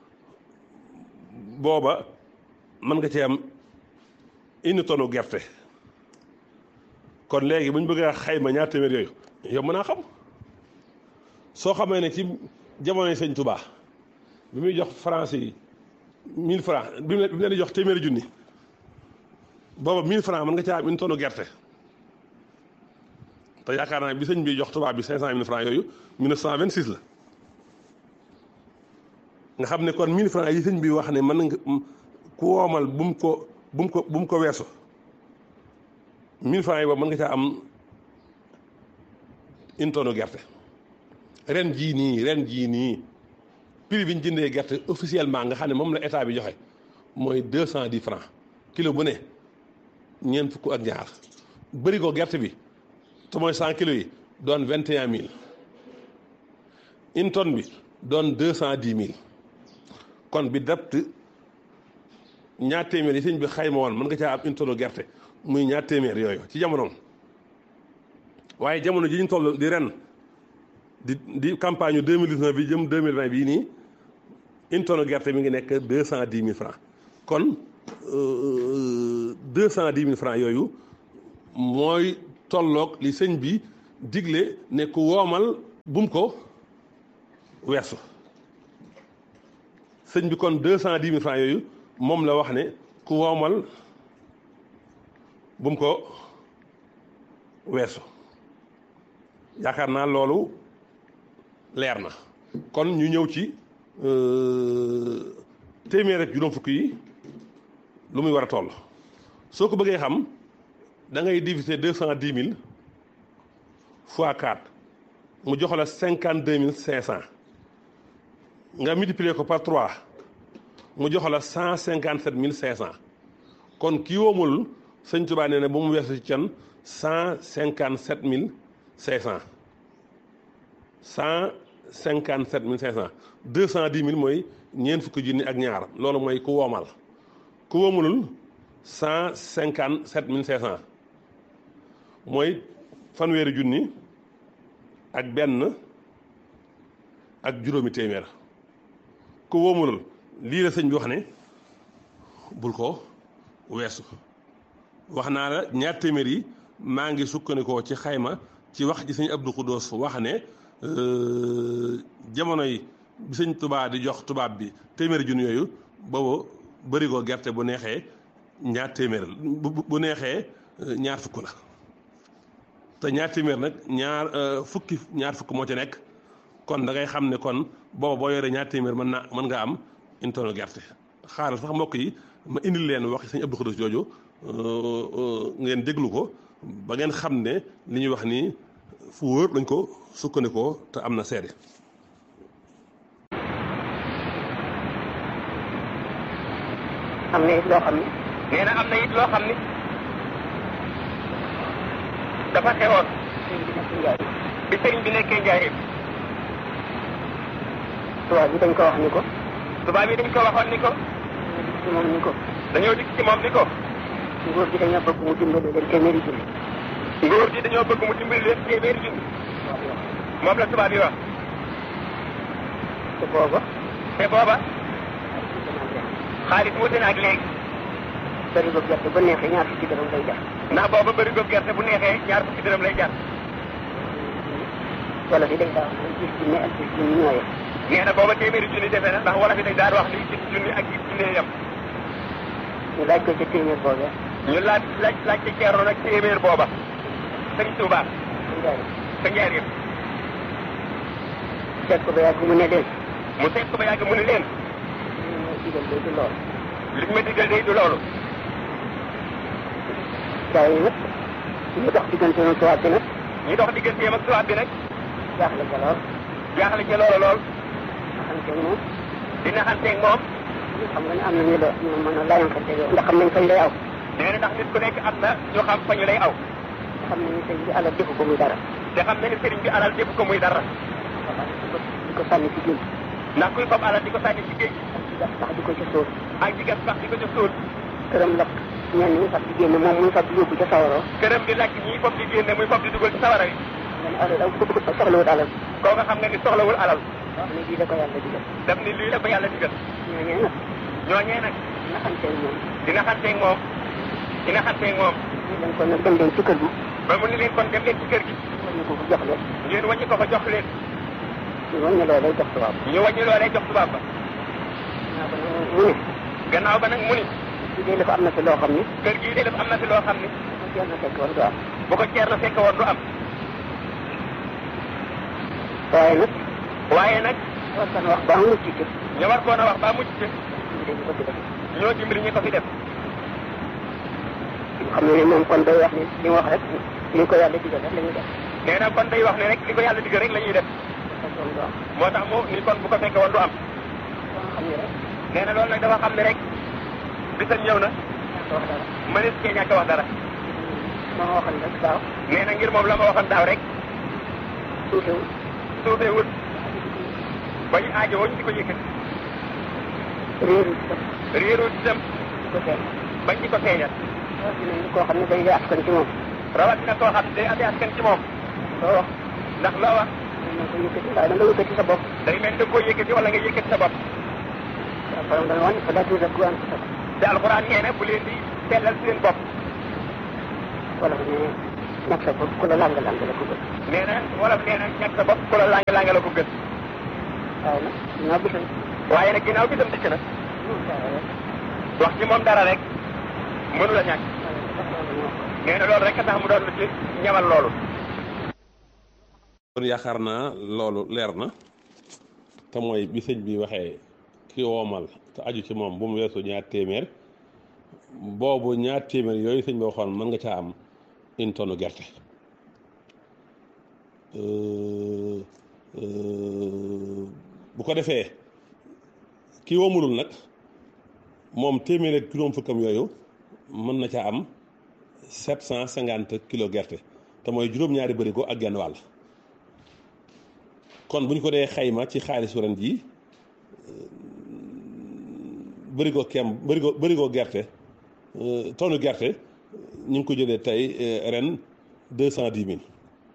booba mën nga ci am une tonne gerte kon léegi bu ñu bëgg a xayma ñaar téeméer yooyu yow mën naa xam soo xamee ne ci jamonoy sëñ Touba bi muy jox français yi 1000 francs bi mu leen di jox téeméeri junni booba 1000 francs mën nga caa am une tonne gerte te yaakaar naa bi sëñ bi jox tubaab bi 500 000 francs yooyu 1926 la nga xam ne kon 1000 francs yi sëñ bi wax ne mën nga ku woomal bu mu ko weesu 1000 francs yi boobu mën nga caa am une tonne gerte ren jii nii prix bi ñu jëndee gerte officiellement nga xam ne moom la état bi joxe mooy 210 francs kilo bu ne ñeent fukk ak ñaar bëri ko gerte bi te mooy 100 kilos yi doon 21000 une tonne bi doon 210000 kon bi dapt ñaar téeméer yi sëñ bi xayma woon mën nga caa am une tonne gerte muy ñaar téeméer yooyu ci jamonoom waaye jamono ji ñu toll di ren di campagne 2019 bi jëm 2020 bii nii une tonne gerte mi ngi nekk 210000 francs kon 210000 francs yooyu mooy tolloog li sëñ bi digle ne ku woomal bum ko weesu sëñ bi kon 210 000 francs yooyu moom la wax ne ku woomal bum ko weesu yaakaar naa loolu leer na kon ñu ñëw ci téeméer ak juróom fukk yi lu muy war a toll soo ko bëggee xam da ngay diviser 210 000 fois 4 mu jox la 52 500 nga multiplier ko par 3 mu jox la 157 500 kon kii woomul sëñ Tuubaa nee na ba mu weesu ci can 157 500 157 500 210 000 mooy ñeent fukki junni ak ñaar loolu mooy ku woomal ku woomulul 157 500 mooy fanweeri junni ak benn ak juróomi téeméer ku woomulul lii la sëñ bi wax ne bul ko weesu wax naa la ñaar téeméer yi maa ngi sukkandikoo ci xayma ci wax ji sëñ Abdou Khoudous wax ne jamono yi bi sëñ Tuubaa di jox tubaab bi téeméeri junni yooyu boobu bërigo gerte bu neexee ñaar téeméer bu neexee ñaar fukk la te ñaar téeméer nag ñaar fukk moo ci nekk kon da ngay xam ne kon booba boo yoree ñaar téeméer mën nga am une tonne gerte xaaral sax mbokk yi ma indil leen wax sëñ Abdou Khoudous jooju ngeen déglu ko ba ngeen xam ne li ñuy wax nii fu wóor lañ ko sukkandikoo te am na seede. am na it loo xam ne. nee na am na it loo xam ni dafa xewoon. bi sëriñ bi nekkee Njaaréem. tubaab bi dañ ko wax ni ko. tubaab yi dañ ko waxoon ni ko. ci moom ni ko. dañoo dikk ci moom ni ko. nguur gi dañoo bëgg mu dimbali leen téeméeri junni. nguur gi dañoo bëgg mu dimbali leen téeméeri junni. moom la tubaab yi wax. te booba. xaalis wute na ak léegi. bërigo gerte bu neexee ñaar fukki dërëm lay jar. ndax booba bërigo gerte bu neexee ñaar fukki dërëm lay jar. wala fi dañ daa wax ne 10 junni ak 10 junni ñoo yem. nee na booba téeméeri junni defe na ndax wala fi dañ daan wax ni 10 junni ak 10 junni yem. ñu laaj ko ca téeméer booba. ñu laaj ca Ceerno nag téeméer booba. sëñ Tuubaa. sa Njaaréem. seet ko ba yàgg mu ne leen. mu seet ko ba yàgg mu ne leen. li ma digal day li ma digal day du loolu. du loolu. gaa yi nag ñu dox digganteem ak tubaab bi nag. ñu dox digganteem ak tubaab bi nag. jaaxle ca lool. jaaxle ca loolu lool. naxanteeg moom. di naxanteeg moom. xam nga ne am na ñu la ñu mën a layankanteeg yow ndax xam nañ fañ lay aw. nee na ndax nit ku nekk am na ñu xam fa ñu lay aw. xam nañu sëñ bi alal defu ko muy dara. te xam na ne sëriñ bi alal defu ko muy dara. di ko sànni ci géej. ndax kuy fab alal di ko sànni ci géej. gas sax di ko ca sóor. ak di gas sax di ko ca sóor. këram lakk ñenn ñi fab di génne moom muy fab di yóbbu ca sawaroo. këram di lakk ñii fab di génne muy fab di dugal ci sawara wi. nga ne alal soxlawul alal. koo nga xam nga ni soxlawul alal. wax ne lii la ko yàlla digal. daf ni lii la ko yàlla digal. ñooñee nag. dina xanteeg moom. dina xanteeg moom. dina xanteeg moom. ñu leen kon nag dem leen ci kër gi. ba mu ni leen kon dem leen ci kër gi. wàññi ko ko jox leen. ngeen wàññi ko ko jox leen. ñu wàññi loolee jox tubaab. ñu wàññi loolee jox tubaab ba. gannaaw ba nag mu ni. kii de dafa am na fi loo xam ni. kër gii de dafa am na fi loo xam ni. bu ko Ceerno fekk woon du am. bu ko Ceerno fekk woon du am. waaye nag. war kan wax ba mucc ci. ñu war koon a wax ba mucc ci. ñoo dimbali ñu ko fi def. xam ne moom kon day wax ni li mu wax rek li ko yàlla digal rek la ñuy def. nee na kon day wax ne rek li ko yàlla digal rek la ñuy def. moo tax mu ni kon bu ko fekkee woon du am. nee na loolu nag dafa xam ne rek bisam ñëw na. mënees cee ñàkk a wax dara. ma waxoon rek daaw. nee na ngir moom la ma waxoon daaw rek. suufeewut. ba ñu aajowoo ñu di ko yëkkati. réerut itam. bañ di ko feeñal. rawatina koo xam ne day askan ci moom. rawatina koo xam ne day amee askan ci moom. loo wax. ndax loo wax. da nga ko yëkkati waaye da nga yëkkati sa bopp. day mel da nga koo yëkkati wala nga yëkkati sa bopp. alxuraan dana wan fala tuzakku anfusakum. te alxuraan nee na bu leen di sellal seen bopp. wala ne. ñàkk sa bopp ku la lang la ko gën. nee na wolof nee na ñàkk sa bopp ku la lang la ko gën. waaye nag ginnaaw bisam. waaye nag ginnaaw bisam dikk na. wax ci moom dara rek mënu la ñàkk. nee na loolu rek a tax mu doon lu ci ñamal loolu. kon yaakaar naa loolu leer na te mooy bi sëñ bi waxee ki woomal te aju ci moom bu mu weesu ñaar téeméer boobu ñaar téeméer yooyu sëñ bi waxoon mën nga caa am une tonne gerte bu ko defee ki woomulul nag moom téeméer ak juróom fukkam yooyu mën na caa am 750 kilos gerte te mooy juróom-ñaari bërigo ak genn wàll. kon bu ñu ko dee xayma ci xaalisu ren jii bërigo gerte tonne gerte ñu ngi ko jëlee tey ren 210 000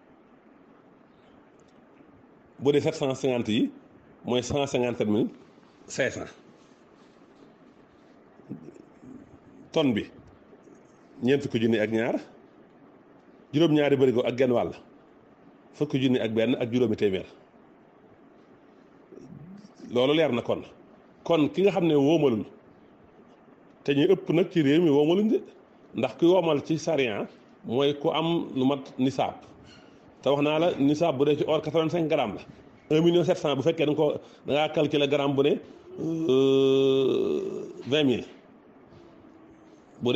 bu dee 750 yi mooy 157 500 tonne bi ñeent fukki junni ak ñaar juróom-ñaari bërigo ak genn wàll fukki junni ak benn ak juróomi téeméer. loolu leer na kon ki nga xam ne woomalul te ñu ëpp nag ci réew mi woomaluñ de ndax ki woomal ci sariya mooy ku am lu mat nisaab te wax naa la nisaab bu dee ci or 85 grammes la 1 million 700 bu fekkee da ngaa calculer gramme bu ne 20 000 bu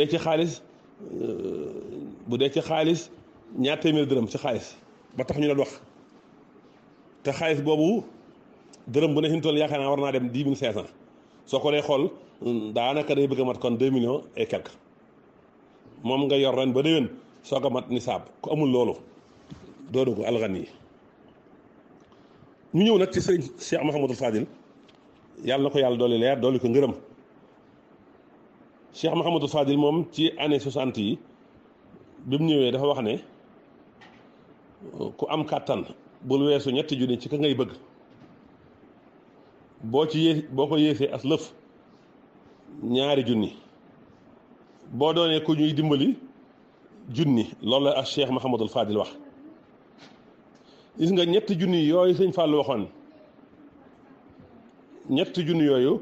dee ci xaalis ñaar téeméer dërëm ci xaalis ba tax ñu doon wax te xaalis boobu dërëm bu ne fi mu toll yaakaar naa war naa dem 10 500 soo ko dee xool daanaka day bëgg a mat kon 2 millions et quelque moom nga yor ren ba déwén soo ko mat nisaab ku amul loolu doo dugg alxan yi ñu ñëw nag ci sëriñ Cheikh Mouhamadul Fadil yàlla na ko yàlla dooli leer dooli ko ngërëm Cheikh Mouhamadul Fadil moom ci année 60 yi bi mu ñëwee dafa wax ne ku am kàttan bul weesu ñetti junni ci ka ngay bëgg boo ko yéesee as lëf ñaari junni boo doonee ku ñuy dimbali junni loolu la ak Cheikh Mouhamadul Fadil wax gis nga ñetti junni yooyu sëñ Fallou waxoon ñetti junni yooyu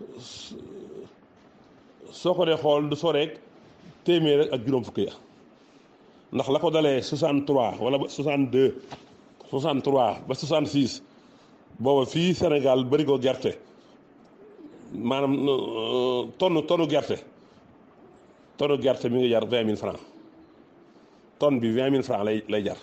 soo ko dee xool du soreek téeméer ak juróom fukki ya ndax la ko dalee 63 wala 62 63 ba 66 booba fii Sénégal bëri ko gerte maanaam tonne gerte mi ngi jar 20 000 francs tonne bi 20 000 francs lay jar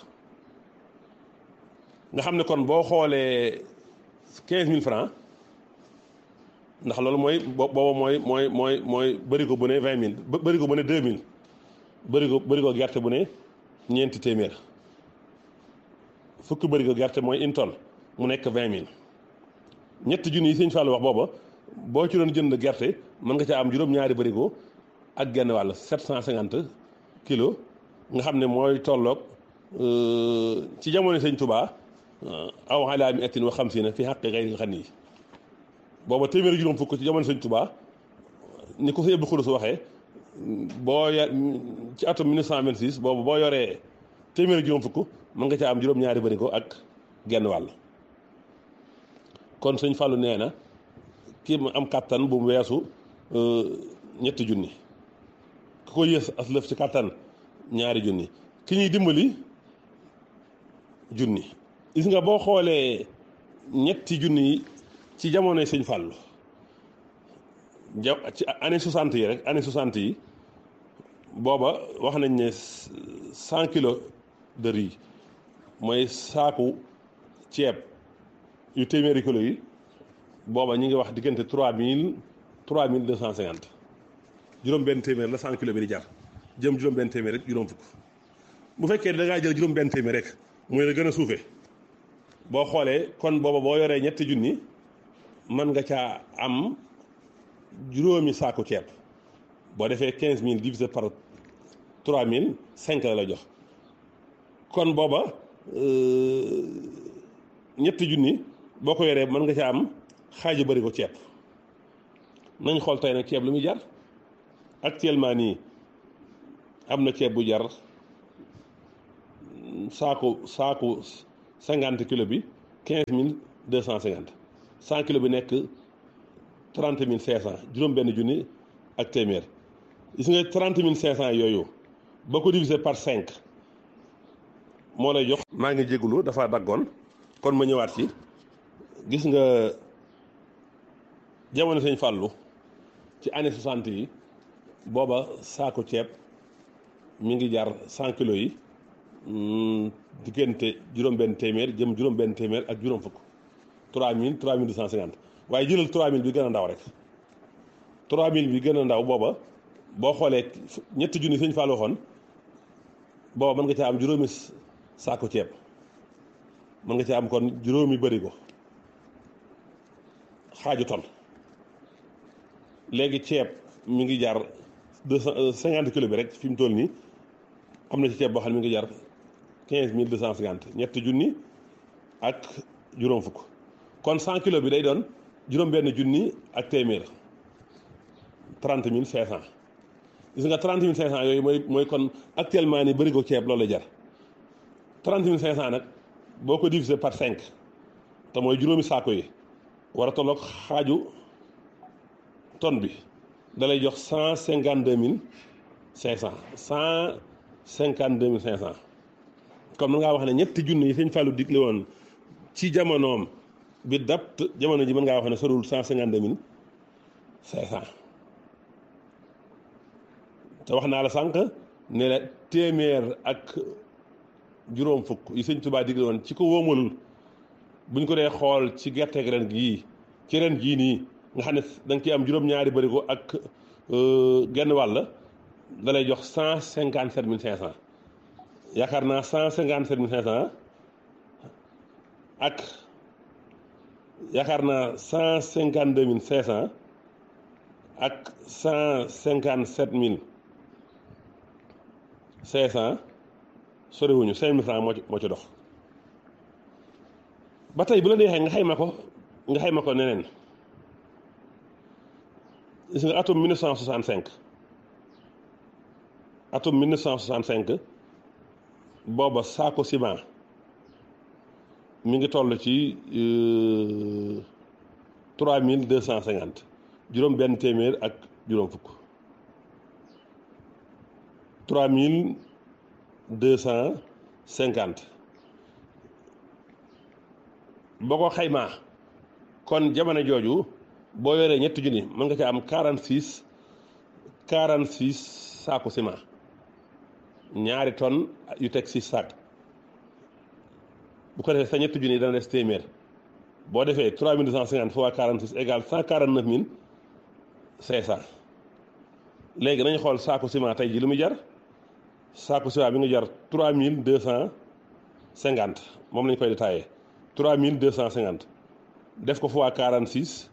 nga xam ne kon boo xoolee 15 000 francs ndax loolu mooy booba mooy bëri ko bu ne 20 000 bëri ko bu ne 2 000 bëri ko gerte bu ne ñeenti téeméer fukki bëri ko gerte mooy une tonne mu nekk 20 000 ñetti junni yi sëñ Fallou wax booba boo ci doon jënd gerte mën nga caa am juróom-ñaari bërigo ak genn wàll 750 kilos nga xam ne mooy tolloog ci jamono sëñ Touba aw alaa mi ettin wa xamsiina fi xaqi xayril xan yi booba téeméeri juróom fukk ci jamono sëñ Touba ni ko sëñ Abdou Khoudous waxee ci atum 1926 boobu boo yoree téeméeri juróom fukk mën nga caa am juróom-ñaari bërigo ak genn wàll kon sëñ Fallou nee na kii mu am kàttan bu mu weesu ñetti junni ku ko yées as lëf ci kàttan ñaari junni ki ñuy dimbali junni gis nga boo xoolee ñetti junni yi ci jamonoy sëñ Fallou ci année 60 yi rek année 60 yi booba wax nañ ne 100 kilos de riz mooy saaku ceeb yu téeméeri kilos yi booba ñu ngi wax diggante 3250 juróom-benn téeméer la 100 kilos bi di jar jëm juróom-benn téeméer rek juróom fukk bu fekkee da ngaa jël juróom-benn téeméer rek mooy la gën a suufee boo xoolee kon booba boo yoree ñetti junni mën nga caa am juróomi saaku ceeb boo defee 15000 divisé par 3000 5 la jox kon booba ñetti junni boo ko yoree mën nga ca am xaaju bëri ko ceeb nañ xool tey nag ceeb lu muy jar actuellement nii am na ceeb bu jar saaku 50 kilos bi 15 250 100 kilos bi nekk 30 500 juróom-benn junni ak téeméer. gis nga 30 500 yooyu boo ko diviser par 5 moo lay jox. maa ngi jégalu dafa daggoon kon ma ñëwaat ci gis nga jamono Sëñ Fallou ci année 60 yi booba saako ceeb mi ngi jar 100 kilos yi diggante juróom-benn téeméer jëm juróom-benn téeméer ak juróom fukk 3000 3250 waaye jëlal 3000 bi gën a ndaw rek 3000 bi gën a ndaw booba boo xoolee ñetti junni Sëñ Fallou waxoon booba mën nga caa am juróomi saako ceeb mën nga caa am kon juróomi bërigo xaaju ton léegi ceeb mi ngi jar 250 kilos bi rek fi mu toll nii am na ci ceeb boo xam ne mi ngi jar 15250 ñetti junni ak juróom fukk kon 100 kilos bi day doon juróom-benn junni ak téeméer 30 500 gis nga 30 500 yooyu mooy kon actuellement ni bërigo ceeb loolu la jar 30 500 nag boo ko diviser par 5 te mooy juróomi saako yi war a tolloog xaaju tonne bi da lay jox 152 500 152 500 comme mën ngaa wax ne ñetti junni yi Sëñ Fallou digle woon ci jamonoom bi dapt jamono ji mën ngaa wax ne sorul 152 500 te wax naa la sànq ne la téeméer ak juróom fukk yi Sëñ Tuubaa digle woon ci ko wóomalul buñ ko dee xool ci gerteeg ren gii ci ren jii nii nga xam ne da nga ciy am juróom-ñaari bërigo ak genn wàll da lay jox 157 500 yaakaar naa 157 500 ak yaakaar naa 152 500 ak 157 500 soriwuñu 5000 francs moo ci dox. ba tey bu la neexee nga xayma ko neneen gis nga atum 1965 booba saako ciment mi ngi toll ci 3250 juróom benn téeméer ak juróom fukk 3250 boo ko xaymaa kon jamono jooju boo yoree ñetti junni mën nga ca am 46 saako ciment ñaari tonnes yu teg 6 saak bu ko defee sa ñetti junni dana des téeméer boo defee 3250 fois 46 égale 149 500 léegi nañu xool saako ciment tey ji lu muy jar saako ciment bi nga jar 3250 moom lañ koy détaillé 3250 def ko fois 46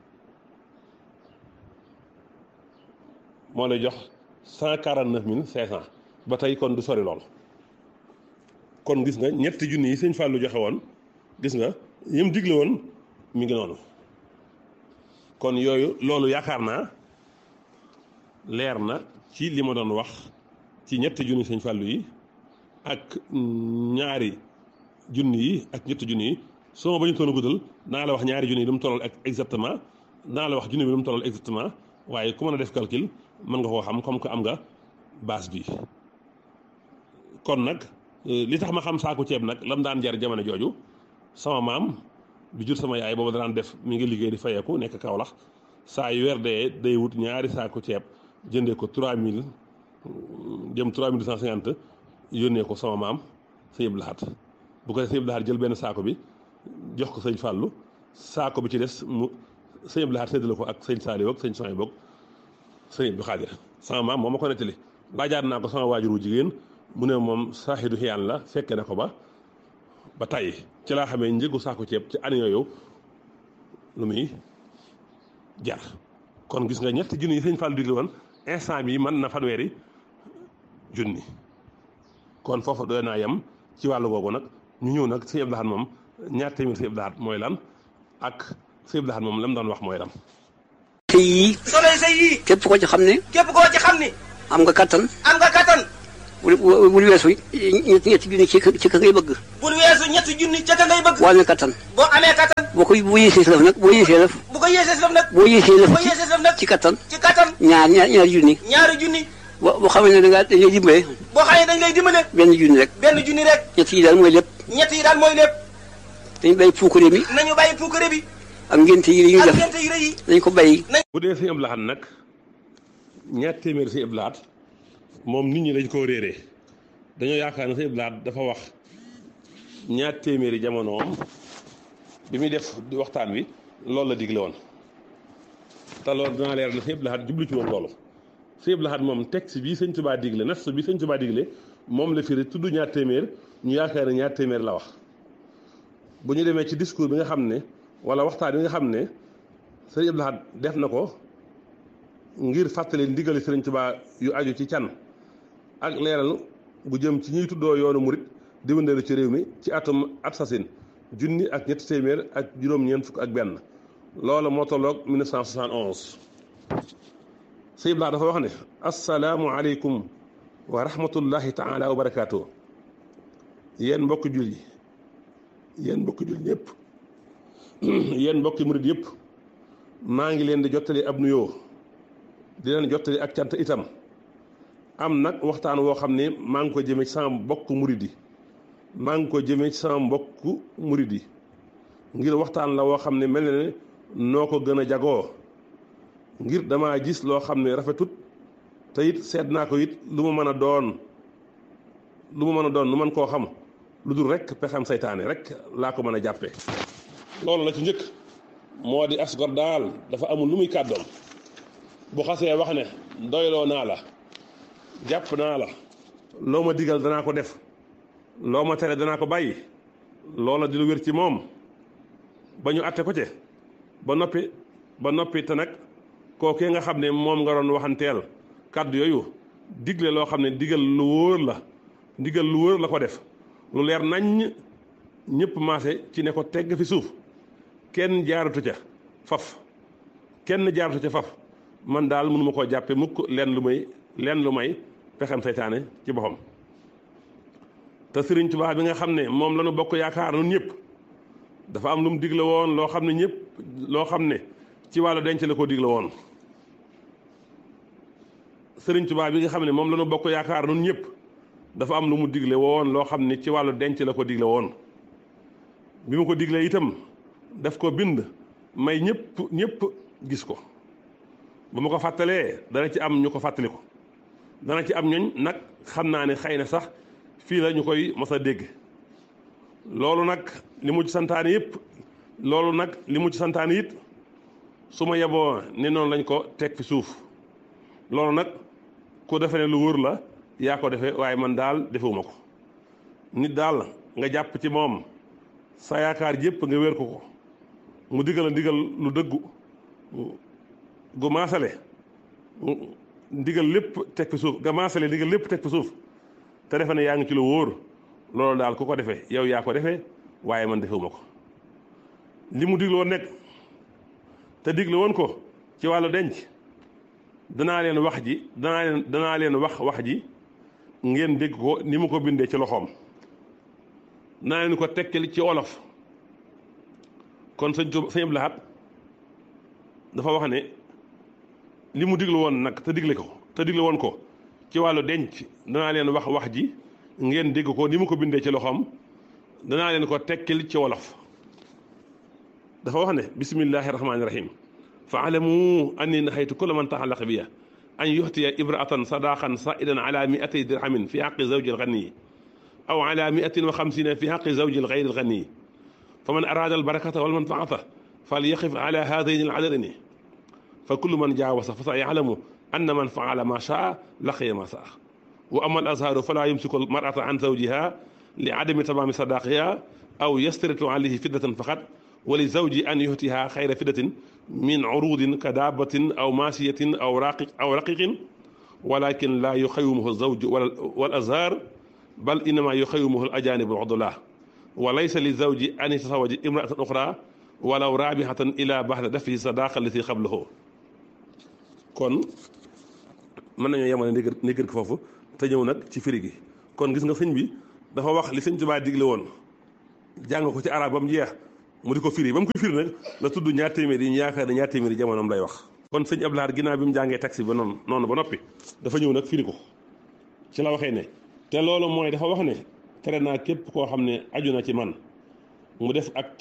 moo lay jox 149 500 ba tey kon du sori lool kon gis nga ñetti junni yi Sëñ Fallou joxe woon gis nga yim digle woon mi ngi noonu kon yooyu loolu yaakaar naa leer na ci li ma doon wax ci ñetti junni Sëñ Fallou yi ak ñaari junni yi ak ñetti junni yi soo ma bañu toon a guddal naa la wax ñaari junni yi lu mu tollal ak exactement naa la wax junni bi lu mu tollal exactement waaye ku mën a def calcul mën nga koo xam comme que am nga base bi kon nag li tax ma xam saako ceeb nag lam daan jar jamono jooju sama maam bi jur sama yaay booba daan def mi ngi liggéey di fayeeku nekk Kaolack saa yu weer dee day wut ñaari saako ceeb jëndee ko 3000 jëm 3250 yónnee ko sama maam Sëñ Abdou Lahad bu ko Sëñ Abdou Lahad jël benn saako bi jox ko Sëñ Fallou saako bi ci des mu Sëñ Abdou Lahad séddale ko ak Sëñ Saliou ak Sëñ Sonia boog Sëñ Abdou Khadir sama maam moo ma ko nettali laajaat naa ko sama waajuru jigéen mu ne moom saaxidu xiyaan la fekke na ko ba tey ci laa xamee njëgu saako ceeb ci année yooyu lu muy jar kon gis nga ñetti junni yi Sëñ Fallou digle woon instant bi mën na fanweeri junni kon foofu doy naa yem ci wàllu googu nag ñu ñëw nag Sëñ Abdou Lahad moom ñaar téeméer Sëñ Abdou Lahad mooy lan ak Sëñ Abdou Lahad moom lam doon wax mooy lan. te yii. solo sa yii. képp koo ci xam ne. képp koo ci xam ni. am nga kattan. bul weesu ñetti junni ci ka ngay bëgg. bul weesu ñetti junni ca ka ngay bëgg. boo amee kattan. boo amee kattan. boo yéesee lëf nag boo yéesee lëf. bu ko yéesee lëf nag. boo yéesee lëf nag ci kattan. ci kattan. ñaari junni. ñaari junni. boo xamee ne dañ lay dimbale. boo xamee dañ lay dimbale. benn junni rek. ñett yi daal mooy lépp. dañu bàyyi puukare bi. nañu bàyyi puukare bi. ak ngénte yi ñuy def dañ ko bàyyi. bu dee Sëñ Abdou Lahad nag ñaar téeméer Sëñ Abdou Lahad moom nit ñi dañ koo réeree dañoo yaakaar ne Sëñ Abdou Lahad dafa wax ñaar téeméeri jamonoom bi muy def waxtaan wi loolu la digle woon te loolu dinaa leer ne Sëñ Abdou Lahad jublu ci woon loolu. Sëñ Abdou Lahad moom texte bii Sëñ Tuubaa digle nas bi Sëñ Tuubaa digle moom la firi tudd ñaar téeméer ñu yaakaar ne ñaar téeméer la wax. bu ñu demee ci discours bi nga xam ne wala waxtaan bi nga xam ne Sëñ Abdou Lahad def na ko ngir fàttali ndigali Sëriñ Tuubaa yu aju ci can ak leeral bu jëm ci ñuy tuddoo yoonu murit di wëndeelu ci réew mi ci atum Atsasin junni ak ñetti téeméer ak juróom-ñeent fukk ak benn loolu moo tolloog 1971. Sëñ Abdou Lahad dafa wax ne asalaamu aleykum wa rahmatullahi taala wa barakaatu. yéen mbokki jul yi yéen mbokki jul ñëpp yéen mbokki murit yëpp maa ngi leen di jottali ab nuyoo di leen jottali ak cant itam am nag waxtaan woo xam ne maa ngi ko jëmee ci sama mbokk murit yi maa ngi ko jëmee ci sama mbokk murit yi ngir waxtaan la woo xam ne mel na ne noo ko gën a jagoo ngir damaa gis loo xam ne rafetut te it seet naa ko it lu ma mën a doon lu mën koo xam lu dul rek pexem saytaane rek laa ko mën a jàppe loolu la ci njëkk moo di asgor daal dafa amul lu muy kàddoom bu xasee wax ne doyloo naa la jàpp naa la loo ma digal danaa ko def loo ma tere danaa ko bàyyi loola di lu wér ci moom ba ñu atte ko ci ba noppi te nag kookee nga xam ne moom nga doon waxanteel kàddu yooyu digle loo xam ne digal lu wóor la ko def lu leer naññ ñëpp maase ci ne ko tegg fi suuf kenn jaaratu ca faf man daal mënuma koo jàppe mukk leen lu may pexem seytaane ci boppam te Sëriñ Tuubaa bi nga xam ne moom la ñu bokk yaakaar nun ñëpp dafa am lu mu digle woon loo xam ne ci wàllu denc la ko digle woon Sëriñ Tuubaa bi nga xam ne moom la ñu bokk yaakaar nun ñëpp dafa am lu mu digle woon loo xam ne ci wàllu denc la ko digle woon bi mu ko diglee itam daf ko bind may ñëpp gis ko ba ma ko fàttalee dana ci am ñu ko fàttali ko dana ci am ñooñ nag xam naa ne xëy na sax fii la ñu koy mos a dégg loolu nag li mu ci santaane it su ma yeboo ne noonu lañ ko teg fi suuf loolu nag ku defe ne lu wóor la yaa ko defee waaye man daal defewuma ko nit daal nga jàpp ci moom sa yaakaar yëpp nga wéer ko mu digal lu dëggu gu maasale ndigal lépp teg fi suuf nga maasale ndigal lépp teg fi suuf te defe ne yaa ngi ci lu wóor loolu daal ku ko defee yow yaa ko defee waaye man defewuma ko li mu digle woon nekk te digle woon ko ci wàllu denc danaa leen wax ji ngeen dégg ko ni mu ko bindee ci loxoom naa leen ko tekkil ci wolof kon Sëñ Abdou Lahad dafa wax ne li mu digle woon nag te digle woon ko ci wàllu denc danaa leen wax ji ngeen dégg ko ni mu ko bindee ci loxoom danaa leen ko tekkil ci wolof dafa wax ne bismillahi rahmaani rahim fa alamu anni nahaytu kulla man taxallaqa biya an yuxtiya ibratan sadaqan saidan ala 200 dirhamin fi xaqi zawji alganiyi aw ala 150 fi xaqi zawji algayri alganiyi fa man arada albarakata walmanfaata falyaqif ala haadayni aladadayni fa kullu man jaawasa fa sa yalamu anna man faala ma shaa laqiya ma saa wa ama al azharu fala yumsiku almarata an zawjiha li adami tamami sadaqiha aw yastaritu alayhi fiddatan faqat wa li zawji an yuxtiha xayra fiddatin min urudin ka daabatin aw maasiyatin aw raqiqin walakin la yuxawimuhu zawju wal azhar bal innama yuxawimuhu al ajanibul udula wa laysa li zawji an yatasawaja imraatan uxra walaw raabihatan ila baxda dafihi sadaqa lati qablahu kon mën nañoo yemale ndigër ko foofu te ñëw nag ci firi gi kon gis nga sëñ bi dafa wax li sëñ Tuubaa digle woon jàng ko ci arab ba mu jeex mu di ko firi ba mu ko firi nag la tudd ñaar téeméeri yi ñu yaakaar ne ñaar téeméeri jamonoom lay wax kon sëñ Abdou Lahad ginnaaw bi mu jàngee taxi ba noonu ba noppi dafa ñëw nag firi ko ci la waxee ne te loolu mooy dafa wax ne tere naa képp koo xam ne aju na ci man mu def ak